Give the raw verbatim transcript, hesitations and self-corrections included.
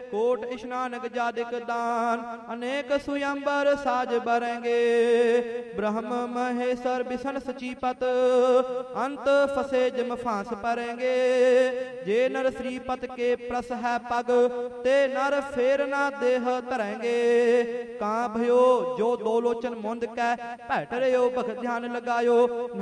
coat स्नानक जादिक दान अनेक सुयंबर साज बरेंगे ब्रह्म महेश्वर बिसन सचीपत अंत फसे जम फांस परेंगे जे नर श्रीपत के प्रस है पग ते नर फेर ना देह धरेंगे कां भयो जो दो लोचन मुंद कै भैट रहो भगत ध्यान लगायो